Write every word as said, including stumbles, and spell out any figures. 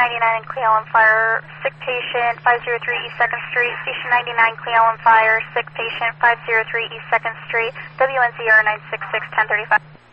ninety-nine in Cleveland Fire, sick patient five oh three East second Street, Station ninety-nine Cleveland Fire, sick patient five oh three East second Street, W N Z R nine six six, ten thirty-five.